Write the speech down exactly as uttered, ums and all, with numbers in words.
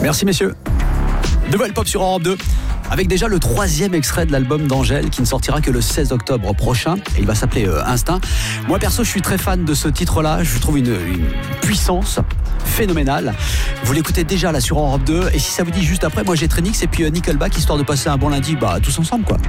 Merci messieurs. Nouvelle pop sur Europe deux. Avec déjà le troisième extrait de l'album d'Angèle qui ne sortira que le seize octobre prochain. Et il va s'appeler euh, Instinct. Moi perso, je suis très fan de ce titre-là. Je trouve une, une puissance phénoménale. Vous l'écoutez déjà là sur Europe deux. Et si ça vous dit juste après, moi j'ai Trinix et puis euh, Nickelback, histoire de passer un bon lundi, bah tous ensemble quoi.